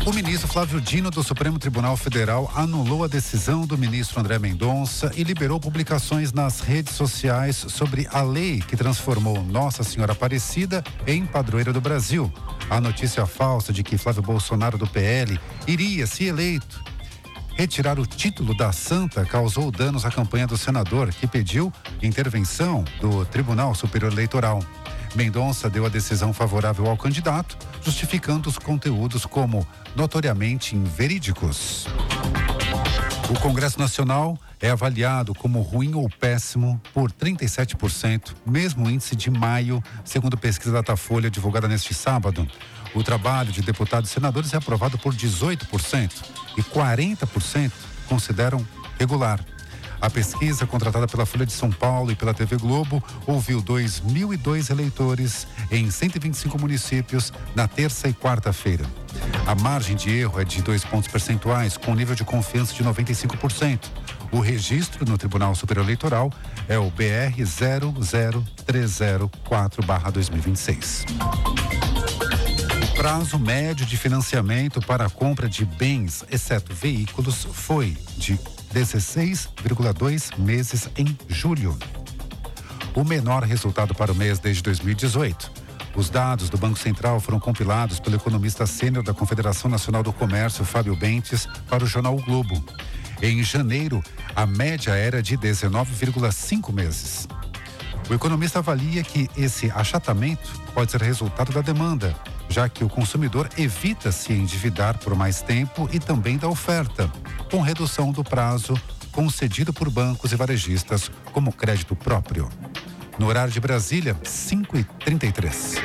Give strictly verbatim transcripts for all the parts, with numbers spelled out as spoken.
O ministro Flávio Dino do Supremo Tribunal Federal anulou a decisão do ministro André Mendonça e liberou publicações nas redes sociais sobre a lei que transformou Nossa Senhora Aparecida em padroeira do Brasil. A notícia falsa de que Flávio Bolsonaro do P L iria, se eleito, retirar o título da santa causou danos à campanha do senador, que pediu intervenção do Tribunal Superior Eleitoral. Mendonça deu a decisão favorável ao candidato, justificando os conteúdos como notoriamente inverídicos. O Congresso Nacional é avaliado como ruim ou péssimo por trinta e sete por cento, mesmo índice de maio, segundo pesquisa Datafolha divulgada neste sábado. O trabalho de deputados e senadores é aprovado por dezoito por cento e quarenta por cento consideram regular. A pesquisa, contratada pela Folha de São Paulo e pela T V Globo, ouviu dois mil e dois eleitores em cento e vinte e cinco municípios na terça e quarta-feira. A margem de erro é de dois pontos percentuais, com nível de confiança de noventa e cinco por cento. O registro no Tribunal Superior Eleitoral é o B R zero zero três zero quatro barra dois mil e vinte e seis. O prazo médio de financiamento para a compra de bens, exceto veículos, foi de dezesseis vírgula dois meses em julho. O menor resultado para o mês desde dois mil e dezoito. Os dados do Banco Central foram compilados pelo economista sênior da Confederação Nacional do Comércio, Fábio Bentes, para o jornal o Globo. Em janeiro, a média era de dezenove vírgula cinco meses. O economista avalia que esse achatamento pode ser resultado da demanda, já que o consumidor evita se endividar por mais tempo, e também da oferta, com redução do prazo concedido por bancos e varejistas como crédito próprio. No horário de Brasília, cinco e trinta e três.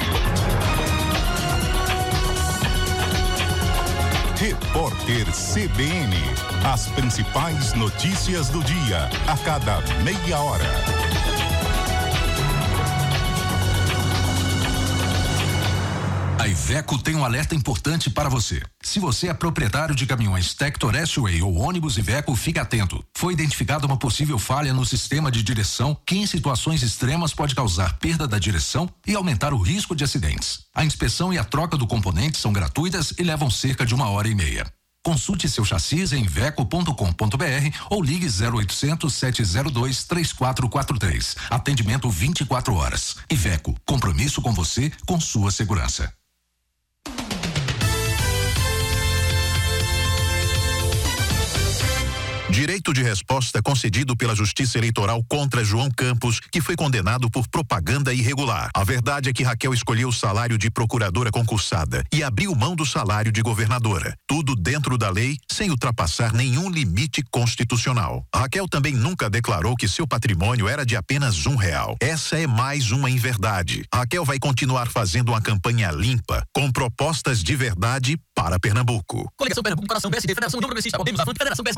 Repórter C B N. As principais notícias do dia, a cada meia hora. A Iveco tem um alerta importante para você. Se você é proprietário de caminhões Tector S-Way ou ônibus Iveco, fique atento. Foi identificada uma possível falha no sistema de direção que, em situações extremas, pode causar perda da direção e aumentar o risco de acidentes. A inspeção e a troca do componente são gratuitas e levam cerca de uma hora e meia. Consulte seu chassi em iveco ponto com ponto br ou ligue zero oitocentos, sete zero dois, três quatro quatro três. Atendimento vinte e quatro horas. Iveco, compromisso com você, com sua segurança. Direito de resposta concedido pela Justiça Eleitoral contra João Campos, que foi condenado por propaganda irregular. A verdade é que Raquel escolheu o salário de procuradora concursada e abriu mão do salário de governadora. Tudo dentro da lei, sem ultrapassar nenhum limite constitucional. Raquel também nunca declarou que seu patrimônio era de apenas um real. Essa é mais uma inverdade. Raquel vai continuar fazendo uma campanha limpa, com propostas de verdade para Pernambuco. Coligação Pernambuco, Coração, P S D, Federação Não Progressista, Podemos, Avante, Federação P S